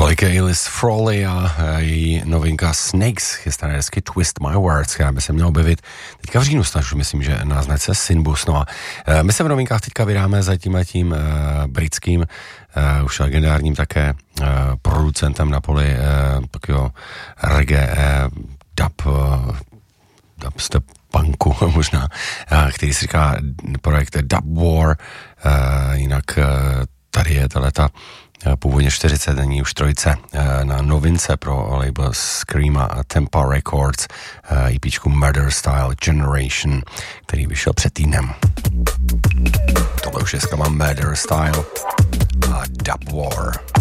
Tolik je Alice Frawley a její novinka Snakes, chystané desky Twist My Words, která by se měla objevit teďka v říjnu, snažu, myslím, že náznačce Sinbus. No a my se v novinkách teďka vydáme za tím britským, už legendárním také producentem na poli takového reggae, dubstep punku možná, který si říká projekt Dub War, jinak tady je tato původně 40, není už trojice na novince pro label Screama a Tempa Records, EPčku Murder Style Generation, který vyšel před týdnem. Tohle už je skama Murder Style a Dub War.